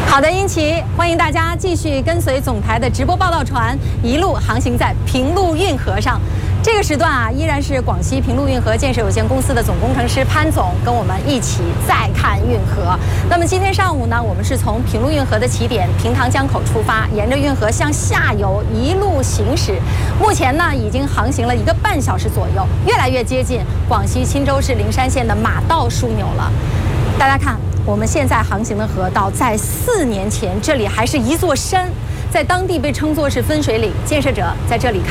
好的，英奇，欢迎大家继续跟随总台的直播报道船一路航行在平陆运河上。这个时段啊，依然是广西平陆运河建设有限公司的总工程师潘总跟我们一起再看运河。那么今天上午呢，我们是从平陆运河的起点平塘江口出发，沿着运河向下游一路行驶。目前呢，已经航行了1个半小时左右，越来越接近广西钦州市灵山县的马道枢纽了。大家看，我们现在航行的河道，在4年前这里还是一座山，在当地被称作是分水岭，建设者在这里